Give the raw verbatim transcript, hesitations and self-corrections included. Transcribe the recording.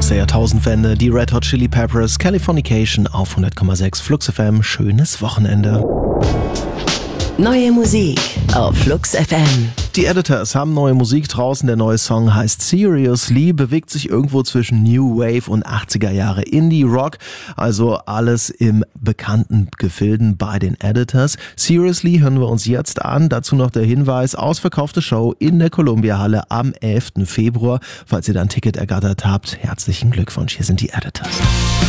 aus der Jahrtausendwende, die Red Hot Chili Peppers, Californication auf hundert Komma sechs Flux F M. Schönes Wochenende. Neue Musik auf Flux F M. Die Editors haben neue Musik draußen. Der neue Song heißt Seriously, bewegt sich irgendwo zwischen New Wave und achtziger Jahre Indie Rock. Also alles im bekannten Gefilden bei den Editors. Seriously hören wir uns jetzt an. Dazu noch der Hinweis, ausverkaufte Show in der Columbia Halle am elften Februar. Falls ihr da ein Ticket ergattert habt, herzlichen Glückwunsch. Hier sind die Editors.